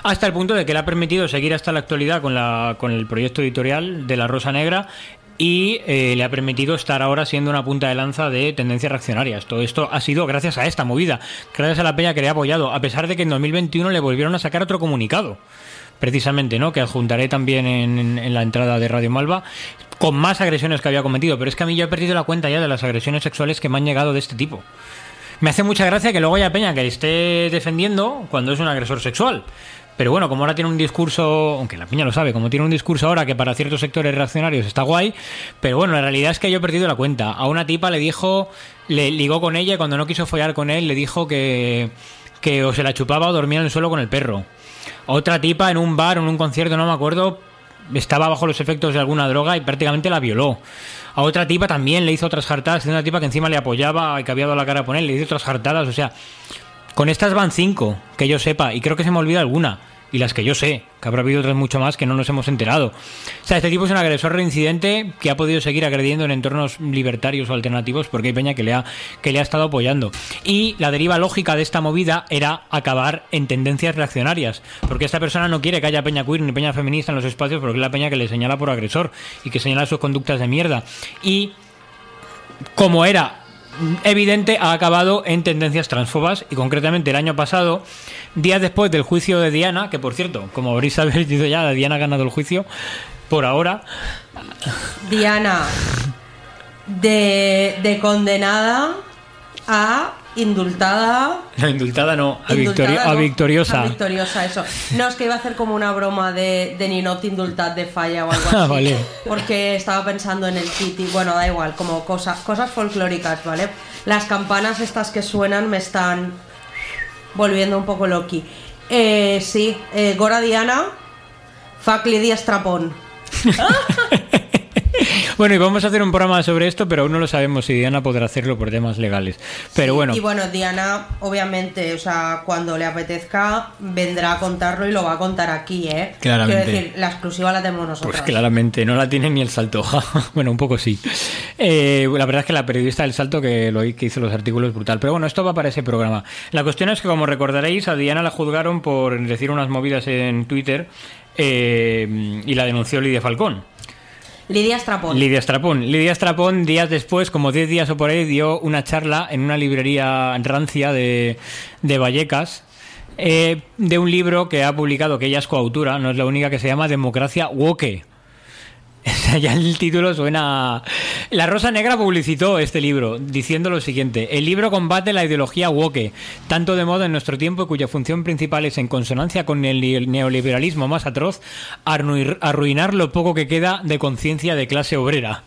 hasta el punto de que le ha permitido seguir hasta la actualidad con el proyecto editorial de La Rosa Negra y le ha permitido estar ahora siendo una punta de lanza de tendencias reaccionarias. Todo esto ha sido gracias a esta movida, gracias a la peña que le ha apoyado, a pesar de que en 2021 le volvieron a sacar otro comunicado, precisamente, ¿no?, que adjuntaré también en la entrada de Radio Malva, con más agresiones que había cometido. Pero es que a mí yo he perdido la cuenta ya de las agresiones sexuales que me han llegado de este tipo. Me hace mucha gracia que luego haya peña que le esté defendiendo cuando es un agresor sexual. Pero bueno, como ahora tiene un discurso, aunque la peña lo sabe, como tiene un discurso ahora que para ciertos sectores reaccionarios está guay, pero bueno, la realidad es que yo he perdido la cuenta. A una tipa le ligó con ella y cuando no quiso follar con él le dijo que o se la chupaba o dormía en el suelo con el perro. Otra tipa en un bar o en un concierto, no me acuerdo, estaba bajo los efectos de alguna droga y prácticamente la violó. A otra tipa también le hizo otras jartadas, una tipa que encima le apoyaba y que había dado la cara por él, le hizo otras jartadas, o sea, con estas van 5, que yo sepa, y creo que se me olvida alguna, y las que yo sé, que habrá habido otras mucho más que no nos hemos enterado. O sea, este tipo es un agresor reincidente que ha podido seguir agrediendo en entornos libertarios o alternativos porque hay peña que le ha estado apoyando. Y la deriva lógica de esta movida era acabar en tendencias reaccionarias, porque esta persona no quiere que haya peña queer ni peña feminista en los espacios, porque es la peña que le señala por agresor y que señala sus conductas de mierda. Y como era evidente, ha acabado en tendencias transfobas y concretamente el año pasado, días después del juicio de Diana, que por cierto, como habréis sabido ya, Diana ha ganado el juicio por ahora. Diana de condenada a indultada. No, indultada no, a victoriosa. A victoriosa, eso. No, es que iba a hacer como una broma de ninot indultat de falla o algo así. Vale. Porque estaba pensando en el Kitty. Bueno, da igual, como cosas folclóricas, ¿vale? Las campanas estas que suenan me están volviendo un poco loqui. Sí, Gora Diana, fuck Lidia Strapón. Bueno, y vamos a hacer un programa sobre esto, pero aún no lo sabemos si Diana podrá hacerlo por temas legales. Pero sí, bueno. Y bueno, Diana, obviamente, o sea, cuando le apetezca, vendrá a contarlo y lo va a contar aquí, ¿eh? Claramente. Quiero decir, la exclusiva la tenemos nosotros. Pues claramente, no la tiene ni El Salto. Bueno, un poco sí. La verdad es que la periodista del Salto que hizo los artículos brutal. Pero bueno, esto va para ese programa. La cuestión es que, como recordaréis, a Diana la juzgaron por decir unas movidas en Twitter y la denunció Lidia Falcón. Lidia Strapón, días después, como 10 días o por ahí, dio una charla en una librería rancia de Vallecas de un libro que ha publicado, que ella es coautora, no es la única, que se llama Democracia Woke. O sea, ya el título suena... La Rosa Negra publicitó este libro diciendo lo siguiente: el libro combate la ideología woke, tanto de moda en nuestro tiempo y cuya función principal es, en consonancia con el neoliberalismo más atroz, arruinar lo poco que queda de conciencia de clase obrera.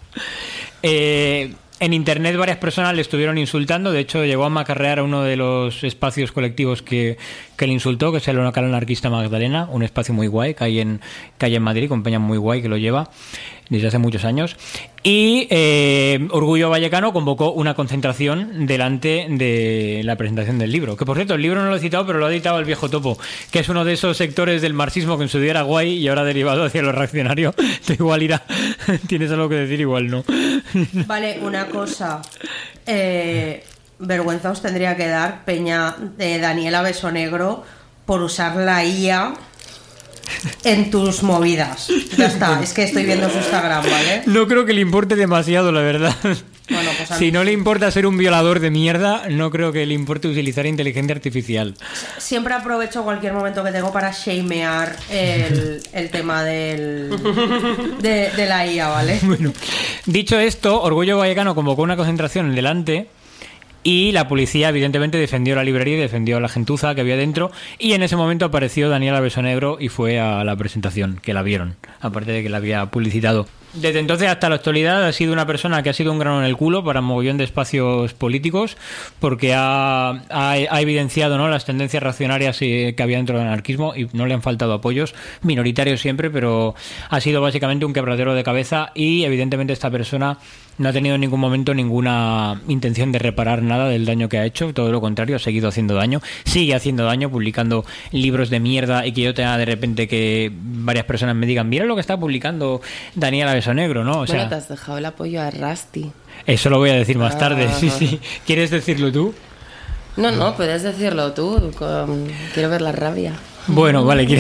En internet varias personas le estuvieron insultando. De hecho, llegó a macarrear a uno de los espacios colectivos que le insultó, que es el local anarquista Magdalena, un espacio muy guay que hay en Madrid, con peña muy guay que lo lleva desde hace muchos años. Y Orgullo Vallecano convocó una concentración delante de la presentación del libro, que por cierto, el libro no lo he citado, pero lo ha editado El Viejo Topo, que es uno de esos sectores del marxismo que en su día era guay y ahora ha derivado hacia lo reaccionario. Igual irá, tienes algo que decir, igual no. Vale, una cosa, vergüenza os tendría que dar, peña de Daniela Besonegro, por usar la IA en tus movidas. Ya está, es que estoy viendo su Instagram, ¿vale? No creo que le importe demasiado, la verdad. Bueno, pues si no le importa ser un violador de mierda, no creo que le importe utilizar inteligencia artificial. Siempre aprovecho cualquier momento que tengo para shamear el tema de la IA, ¿vale? Bueno, dicho esto, Orgullo Vallecano convocó una concentración en delante y la policía evidentemente defendió la librería y defendió a la gentuza que había dentro, y en ese momento apareció Daniela Besonegro y fue a la presentación, que la vieron, aparte de que la había publicitado. Desde entonces hasta la actualidad ha sido una persona que ha sido un grano en el culo para mogollón de espacios políticos, porque ha evidenciado, ¿no?, las tendencias reaccionarias que había dentro del anarquismo, y no le han faltado apoyos, minoritarios siempre, pero ha sido básicamente un quebradero de cabeza, y evidentemente esta persona no ha tenido en ningún momento ninguna intención de reparar nada del daño que ha hecho, todo lo contrario, ha seguido haciendo daño, sigue haciendo daño, publicando libros de mierda, y que yo tenga de repente que varias personas me digan, mira lo que está publicando Daniela Besonegro, ¿no? O sea, bueno, te has dejado el apoyo a Rusty. Eso lo voy a decir más tarde, sí. ¿Quieres decirlo tú? No, puedes decirlo tú, quiero ver la rabia. Bueno, vale,